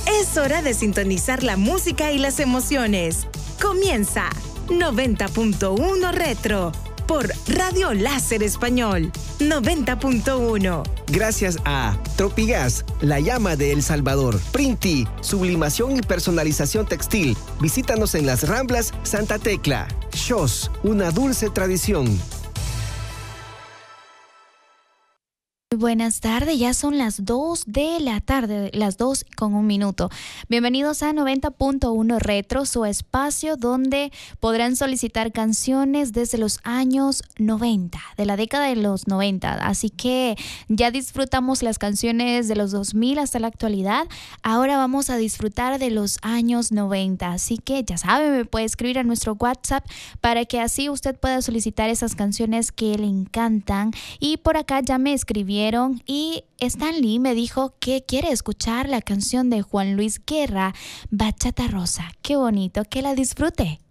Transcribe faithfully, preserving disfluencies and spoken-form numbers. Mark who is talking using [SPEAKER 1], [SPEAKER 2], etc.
[SPEAKER 1] Es hora de sintonizar la música y las emociones. Comienza noventa punto uno Retro por Radio Láser Español noventa punto uno.
[SPEAKER 2] Gracias a Tropigas, la llama de El Salvador, Printi, sublimación y personalización textil. Visítanos en las Ramblas Santa Tecla. Shos, una dulce tradición.
[SPEAKER 3] Buenas tardes, ya son las dos de la tarde, las dos con un minuto. Bienvenidos a noventa punto uno Retro, su espacio donde podrán solicitar canciones desde los años noventa, de la década de los noventa. Así que ya disfrutamos las canciones de los dos mil hasta la actualidad. Ahora vamos a disfrutar de los años noventa. Así que ya sabe, me puede escribir a nuestro WhatsApp para que así usted pueda solicitar esas canciones que le encantan. Y por acá ya me escribieron y Stan Lee me dijo que quiere escuchar la canción de Juan Luis Guerra, Bachata Rosa. Qué bonito, que la disfrute.